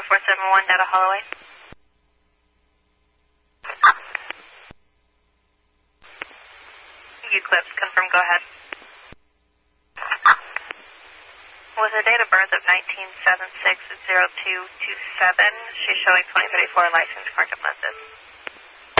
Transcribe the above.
0471 Data Holloway. Eclipse, confirm, go ahead. With a date of birth of 1976-0227, she's showing 2034 license, correct, uploaded.